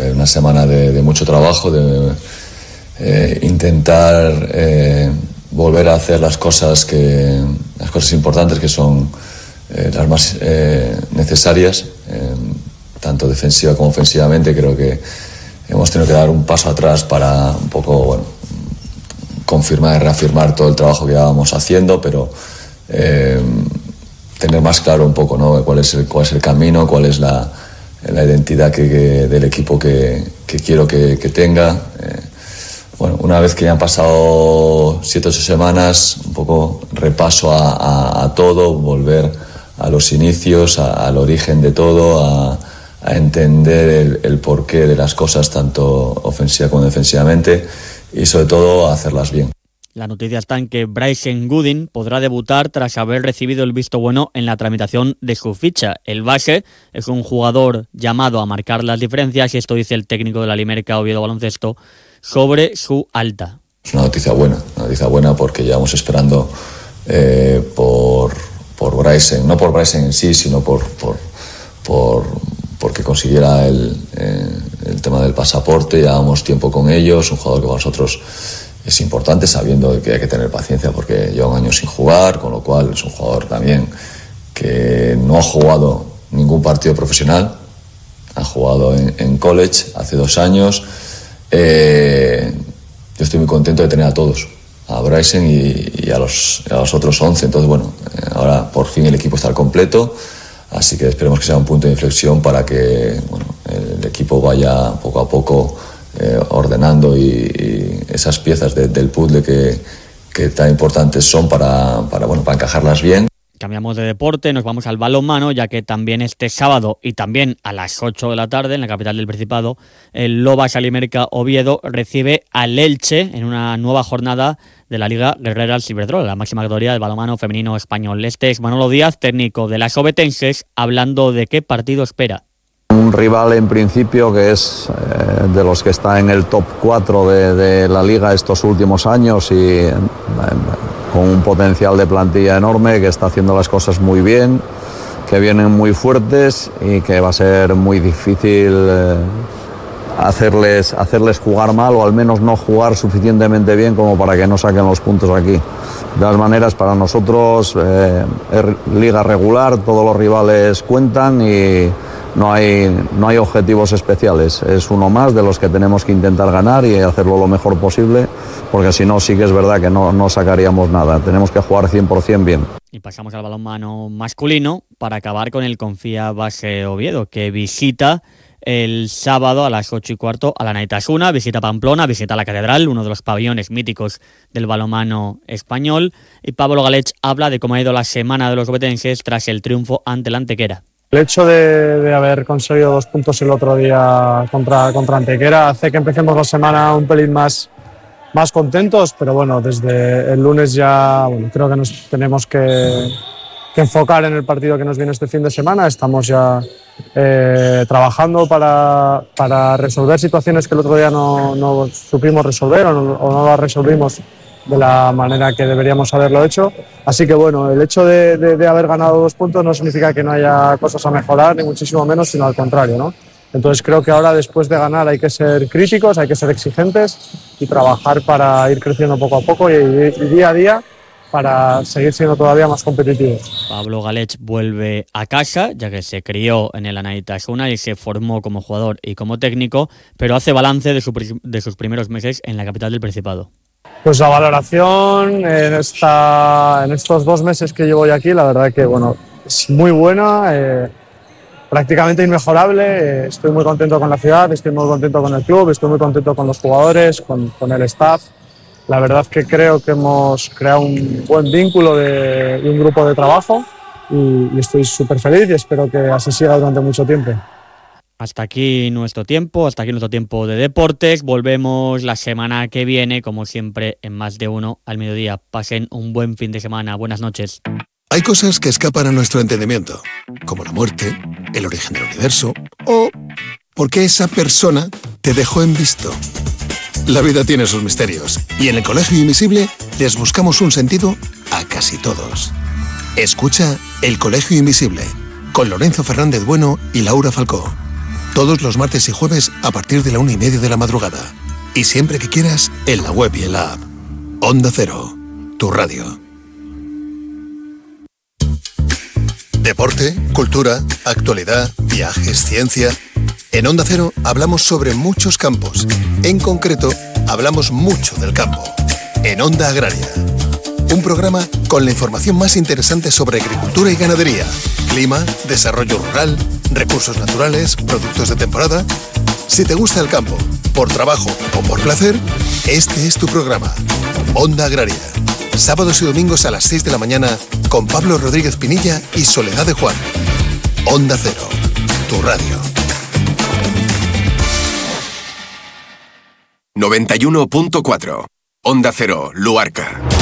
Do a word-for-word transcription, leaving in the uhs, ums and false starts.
eh, una semana de, de mucho trabajo, de eh, intentar eh, volver a hacer las cosas que las cosas importantes que son eh, las más eh, necesarias, eh, tanto defensiva como ofensivamente. Creo que hemos tenido que dar un paso atrás para un poco, bueno, confirmar y reafirmar todo el trabajo que íbamos haciendo, pero eh, tener más claro un poco, ¿no?, cuál es el, cuál es el camino, cuál es la, la identidad que, que, del equipo que, que quiero que, que tenga. Eh, bueno, una vez que ya han pasado siete o ocho semanas, un poco repaso a, a, a todo, volver a los inicios, a, al origen de todo, a, a entender el, el porqué de las cosas, tanto ofensiva como defensivamente, y sobre todo a hacerlas bien. La noticia está en que Bryson Goodin podrá debutar tras haber recibido el visto bueno en la tramitación de su ficha. El base es un jugador llamado a marcar las diferencias, y esto dice el técnico de la Limerca Oviedo Baloncesto sobre su alta. Es una noticia buena, una noticia buena porque llevamos esperando eh, por, por Bryson, no por Bryson en sí, sino por, por, por, porque consiguiera el, eh, el tema del pasaporte. Llevamos tiempo con ellos, un jugador que para nosotros es importante, sabiendo que hay que tener paciencia porque lleva un año sin jugar, con lo cual es un jugador también que no ha jugado ningún partido profesional, ha jugado en, en college hace dos años. Eh, yo estoy muy contento de tener a todos, a Bryson y, y a, los, a los otros once. Entonces, bueno, eh, ahora por fin el equipo está al completo, así que esperemos que sea un punto de inflexión para que, bueno, el equipo vaya poco a poco Eh, ordenando y, y esas piezas de, del puzzle que, que tan importantes son para, para, bueno, para encajarlas bien. Cambiamos de deporte, nos vamos al balonmano, ya que también este sábado y también a las ocho de la tarde en la capital del Principado, el Lobas Limerca Oviedo recibe al Elche en una nueva jornada de la Liga Guerreras Iberdrola, la máxima categoría del balonmano femenino español. Este es Manolo Díaz, técnico de las obetenses, hablando de qué partido espera. Un rival en principio que es eh, de los que está en el top cuatro de, de la liga estos últimos años y eh, con un potencial de plantilla enorme, que está haciendo las cosas muy bien, que vienen muy fuertes y que va a ser muy difícil eh, hacerles, hacerles jugar mal, o al menos no jugar suficientemente bien como para que no saquen los puntos aquí. De todas maneras, para nosotros eh, es liga regular, todos los rivales cuentan y No hay, no hay objetivos especiales, es uno más de los que tenemos que intentar ganar y hacerlo lo mejor posible, porque si no, sí que es verdad que no, no sacaríamos nada. Tenemos que jugar cien por ciento bien. Y pasamos al balonmano masculino para acabar con el Confía Base Oviedo, que visita el sábado a las ocho y cuarto a la Naitasuna, visita Pamplona, visita la Catedral, uno de los pabellones míticos del balonmano español. Y Pablo Galech habla de cómo ha ido la semana de los obetenses tras el triunfo ante la Antequera. El hecho de, de haber conseguido dos puntos el otro día contra, contra Antequera hace que empecemos la semana un pelín más, más contentos, pero bueno, desde el lunes ya bueno, creo que nos tenemos que, que enfocar en el partido que nos viene este fin de semana. Estamos ya eh, trabajando para, para resolver situaciones que el otro día no, no supimos resolver o no, o no las resolvimos de la manera que deberíamos haberlo hecho. Así que bueno, el hecho de, de, de haber ganado dos puntos no significa que no haya cosas a mejorar, ni muchísimo menos, sino al contrario, ¿no? Entonces creo que ahora, después de ganar, hay que ser críticos, hay que ser exigentes y trabajar para ir creciendo poco a poco y, y día a día para seguir siendo todavía más competitivos. Pablo Galech vuelve a casa, ya que se crió en el Anaitasuna y se formó como jugador y como técnico, pero hace balance de, su, de sus primeros meses en la capital del Principado. Pues la valoración en, esta, en estos dos meses que llevo ya aquí, la verdad que bueno, es muy buena, eh, prácticamente inmejorable. Eh, estoy muy contento con la ciudad, estoy muy contento con el club, estoy muy contento con los jugadores, con, con el staff. La verdad que creo que hemos creado un buen vínculo de, de un grupo de trabajo y, y estoy súper feliz y espero que así siga durante mucho tiempo. Hasta aquí nuestro tiempo, hasta aquí nuestro tiempo de deportes. Volvemos la semana que viene, como siempre, en Más de Uno al mediodía. Pasen un buen fin de semana. Buenas noches. Hay cosas que escapan a nuestro entendimiento, como la muerte, el origen del universo o por qué esa persona te dejó en visto. La vida tiene sus misterios y en el Colegio Invisible les buscamos un sentido a casi todos. Escucha El Colegio Invisible con Lorenzo Fernández Bueno y Laura Falcó. Todos los martes y jueves a partir de la una y media de la madrugada. Y siempre que quieras, en la web y en la app. Onda Cero, tu radio. Deporte, cultura, actualidad, viajes, ciencia. En Onda Cero hablamos sobre muchos campos. En concreto, hablamos mucho del campo. En Onda Agraria. Un programa con la información más interesante sobre agricultura y ganadería, clima, desarrollo rural, recursos naturales, productos de temporada. Si te gusta el campo, por trabajo o por placer, este es tu programa. Onda Agraria. Sábados y domingos a las seis de la mañana con Pablo Rodríguez Pinilla y Soledad de Juan. Onda Cero, tu radio. noventa y uno punto cuatro. Onda Cero, Luarca.